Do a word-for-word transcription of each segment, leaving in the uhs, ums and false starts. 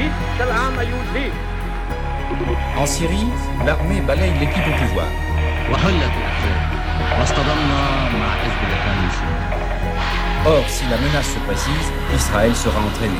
En Syrie, l'armée balaye l'équipe au pouvoir. Or, si la menace se précise, Israël sera entraîné.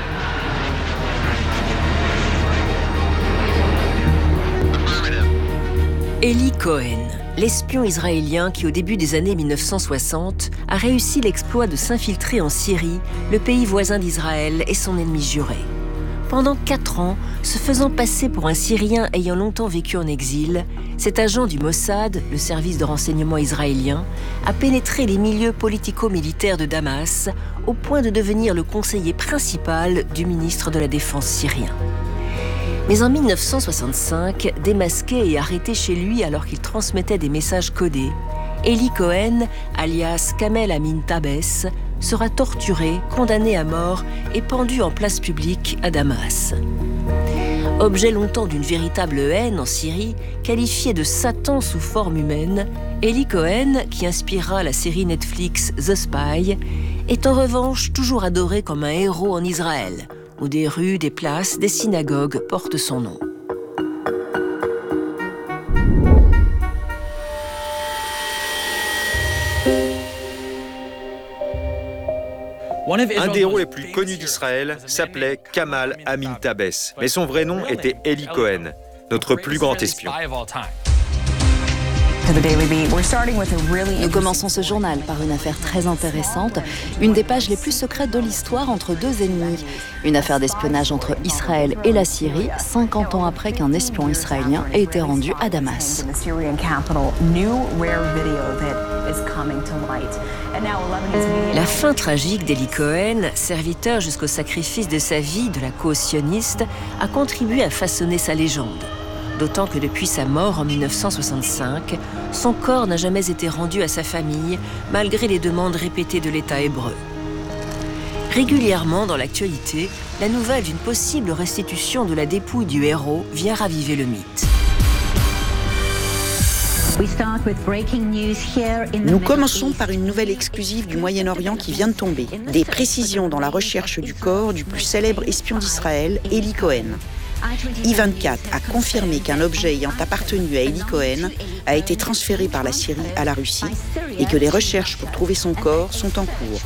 Eli Cohen, l'espion israélien qui, au début des années mille neuf cent soixante, a réussi l'exploit de s'infiltrer en Syrie, le pays voisin d'Israël et son ennemi juré. Pendant quatre ans, se faisant passer pour un Syrien ayant longtemps vécu en exil, cet agent du Mossad, le service de renseignement israélien, a pénétré les milieux politico-militaires de Damas au point de devenir le conseiller principal du ministre de la Défense syrien. Mais en mille neuf cent soixante-cinq, démasqué et arrêté chez lui alors qu'il transmettait des messages codés, Eli Cohen, alias Kamel Amin Tabès, sera torturé, condamné à mort et pendu en place publique à Damas. Objet longtemps d'une véritable haine en Syrie, qualifié de Satan sous forme humaine, Eli Cohen, qui inspirera la série Netflix The Spy, est en revanche toujours adoré comme un héros en Israël, où des rues, des places, des synagogues portent son nom. Un des héros les plus connus d'Israël s'appelait Kamal Amin Tabès, mais son vrai nom était Eli Cohen, notre plus grand espion. Nous commençons ce journal par une affaire très intéressante, une des pages les plus secrètes de l'histoire entre deux ennemis. Une affaire d'espionnage entre Israël et la Syrie, cinquante ans après qu'un espion israélien ait été rendu à Damas. La fin tragique d'Eli Cohen, serviteur jusqu'au sacrifice de sa vie de la cause sioniste, a contribué à façonner sa légende. D'autant que depuis sa mort en mille neuf cent soixante-cinq, son corps n'a jamais été rendu à sa famille, malgré les demandes répétées de l'État hébreu. Régulièrement dans l'actualité, la nouvelle d'une possible restitution de la dépouille du héros vient raviver le mythe. Nous commençons par une nouvelle exclusive du Moyen-Orient qui vient de tomber. Des précisions dans la recherche du corps du plus célèbre espion d'Israël, Eli Cohen. I vingt-quatre a confirmé qu'un objet ayant appartenu à Eli Cohen a été transféré par la Syrie à la Russie et que les recherches pour trouver son corps sont en cours.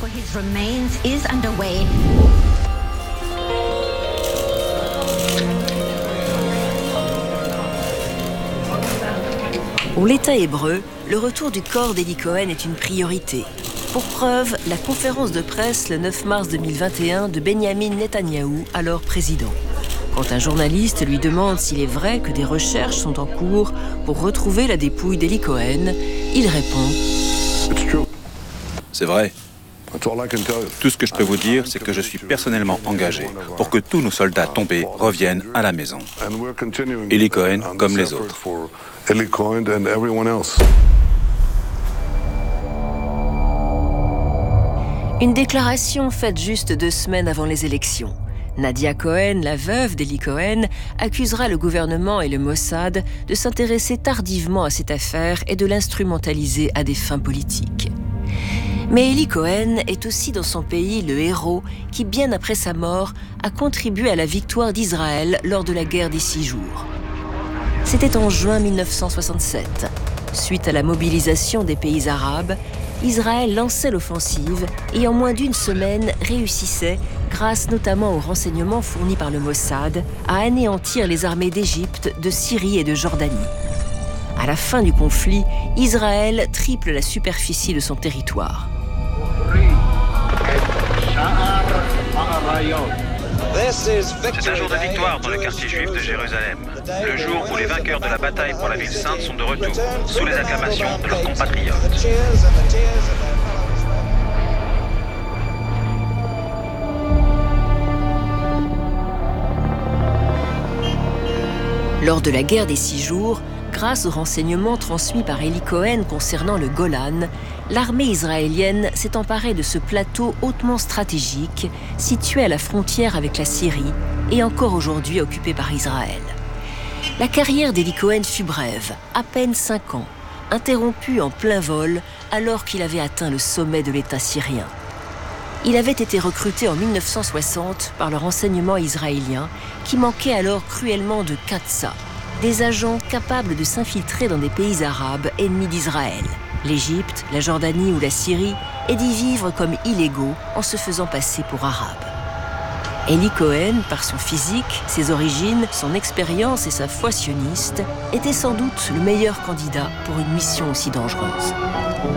Pour l'État hébreu, le retour du corps d'Eli Cohen est une priorité. Pour preuve, la conférence de presse le neuf mars deux mille vingt et un de Benyamin Netanyahou, alors président. Quand un journaliste lui demande s'il est vrai que des recherches sont en cours pour retrouver la dépouille d'Eli Cohen, il répond « C'est vrai. Tout ce que je peux vous dire, c'est que je suis personnellement engagé pour que tous nos soldats tombés reviennent à la maison. Eli Cohen comme les autres. » Une déclaration faite juste deux semaines avant les élections. Nadia Cohen, la veuve d'Eli Cohen, accusera le gouvernement et le Mossad de s'intéresser tardivement à cette affaire et de l'instrumentaliser à des fins politiques. Mais Eli Cohen est aussi dans son pays le héros qui, bien après sa mort, a contribué à la victoire d'Israël lors de la guerre des Six Jours. C'était en juin mille neuf cent soixante-sept. Suite à la mobilisation des pays arabes, Israël lançait l'offensive et en moins d'une semaine réussissait, grâce notamment aux renseignements fournis par le Mossad, à anéantir les armées d'Égypte, de Syrie et de Jordanie. À la fin du conflit, Israël triple la superficie de son territoire. C'est un jour de victoire dans le quartier juif de Jérusalem. Le jour où les vainqueurs de la bataille pour la ville sainte sont de retour, sous les acclamations de leurs compatriotes. Lors de la guerre des Six Jours, grâce aux renseignements transmis par Eli Cohen concernant le Golan, l'armée israélienne s'est emparée de ce plateau hautement stratégique, situé à la frontière avec la Syrie et encore aujourd'hui occupé par Israël. La carrière d'Eli Cohen fut brève, à peine cinq ans, interrompue en plein vol alors qu'il avait atteint le sommet de l'État syrien. Il avait été recruté en mille neuf cent soixante par le renseignement israélien qui manquait alors cruellement de Katsa, des agents capables de s'infiltrer dans des pays arabes ennemis d'Israël, l'Égypte, la Jordanie ou la Syrie, et d'y vivre comme illégaux en se faisant passer pour arabes. Eli Cohen, par son physique, ses origines, son expérience et sa foi sioniste, était sans doute le meilleur candidat pour une mission aussi dangereuse.